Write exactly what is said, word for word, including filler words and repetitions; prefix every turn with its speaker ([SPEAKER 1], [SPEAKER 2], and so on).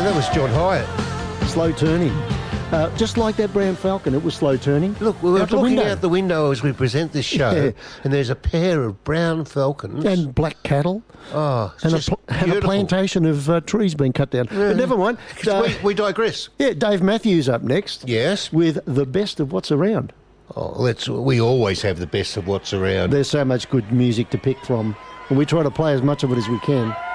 [SPEAKER 1] that was John Hyatt.
[SPEAKER 2] Slow turning. Uh, just like that brown falcon, it was slow turning.
[SPEAKER 1] Look, we were
[SPEAKER 2] out the
[SPEAKER 1] looking
[SPEAKER 2] window.
[SPEAKER 1] out the window as we present this show,
[SPEAKER 2] Yeah.
[SPEAKER 1] and there's a pair of brown falcons.
[SPEAKER 2] And black cattle.
[SPEAKER 1] oh, it's
[SPEAKER 2] And a,
[SPEAKER 1] just
[SPEAKER 2] pl- and a
[SPEAKER 1] beautiful.
[SPEAKER 2] plantation of uh, trees being cut down. But never mind. Uh,
[SPEAKER 1] we, we digress.
[SPEAKER 2] yeah, Dave Matthews up next.
[SPEAKER 1] Yes.
[SPEAKER 2] With the best of what's around.
[SPEAKER 1] Oh, let's. We always have the best of what's around.
[SPEAKER 2] There's so much good music to pick from, and we try to play as much of it as we can.